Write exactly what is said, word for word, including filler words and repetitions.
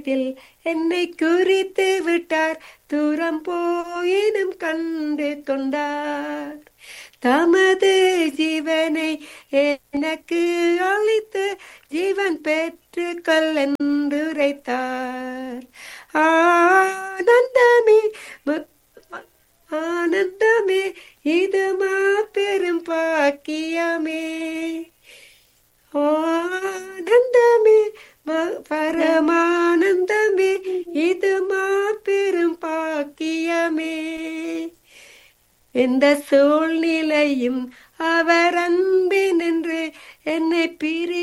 தில் என்னை குறித்து விட்டார், தூரம் போயினும் கண்டு கொண்டார். தமது ஜீவனை எனக்கு அளித்து ஜீவன் பெற்று கொள்ளென்றுரைத்தார். ஆனந்தமே ம- ஆனந்தமே இது மாபெரும் பாக்கியமே. ஆனந்தமே ம- பரமானந்தமே இது மாபெரும் பாக்கியமே. எந்த சூழ்நிலையும் அவர் அன்பினின்று என்னை பிரி